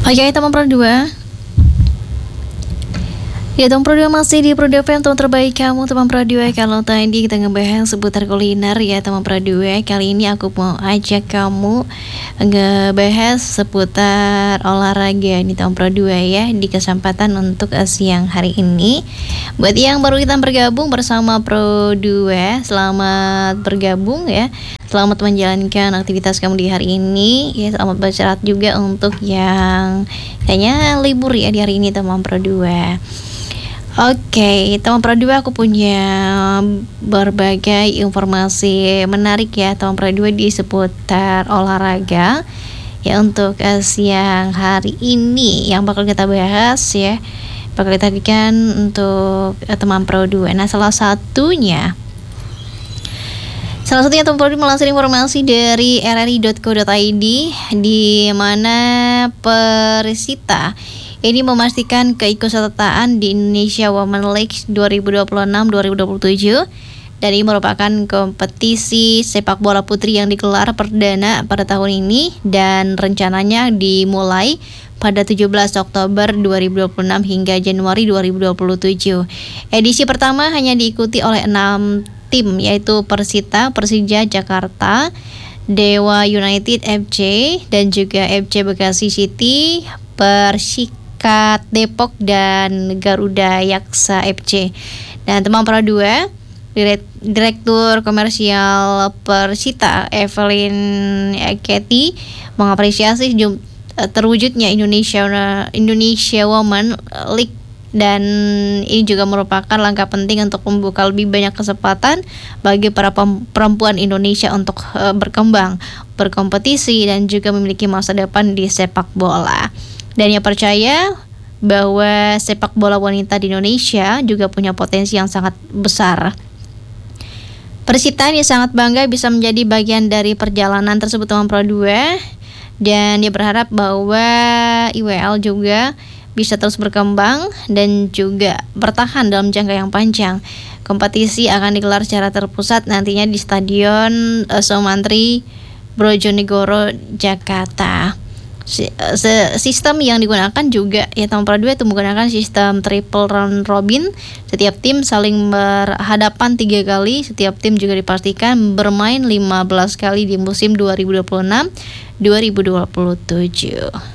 Oke, teman Pro 2. Ya, teman Pro 2 masih di Pro 2 FM, teman terbaik kamu, teman Pro 2. Kalau tadi kita ngebahas seputar kuliner ya, teman Pro 2. Kali ini aku mau ajak kamu ngebahas seputar olahraga nih, teman Pro 2 ya, di kesempatan untuk siang hari ini. Buat yang baru kita bergabung bersama Pro 2, selamat bergabung ya. Selamat menjalankan aktivitas kamu di hari ini ya, selamat beristirahat juga untuk yang kayaknya libur ya di hari ini, teman Pro 2. Oke, teman Pro 2, aku punya berbagai informasi menarik ya, teman Pro 2, di seputar olahraga ya untuk siang hari ini yang bakal kita bahas ya, bakal kita berikan untuk teman Pro 2. Nah, salah satunya teman Pro 2 melansir informasi dari rri.co.id di mana Persita ini memastikan keikutsertaan di Indonesia Women League 2026-2027 dan ini merupakan kompetisi sepak bola putri yang digelar perdana pada tahun ini dan rencananya dimulai pada 17 Oktober 2026 hingga Januari 2027. Edisi pertama hanya diikuti oleh 6 tim, yaitu Persita, Persija Jakarta, Dewa United FC, dan juga FC Bekasi City, Persikat Depok, dan Garuda Yaksa FC. Dan teman Pro 2, Direktur Komersial Persita Evelyn Ketty mengapresiasi terwujudnya Indonesia Women League dan ini juga merupakan langkah penting untuk membuka lebih banyak kesempatan bagi para perempuan Indonesia untuk berkembang, berkompetisi, dan juga memiliki masa depan di sepak bola. Dan ia percaya bahwa sepak bola wanita di Indonesia juga punya potensi yang sangat besar. Persita ini sangat bangga bisa menjadi bagian dari perjalanan tersebut, teman Pro 2, dan dia berharap bahwa IWL juga bisa terus berkembang dan juga bertahan dalam jangka yang panjang. Kompetisi akan digelar secara terpusat nantinya di Stadion Sumantri Brojonegoro, Jakarta. Sistem yang digunakan juga ya, teman Pro 2, itu menggunakan sistem triple round robin. Setiap tim saling berhadapan 3 kali. Setiap tim juga dipastikan bermain 15 kali di musim 2026-2027.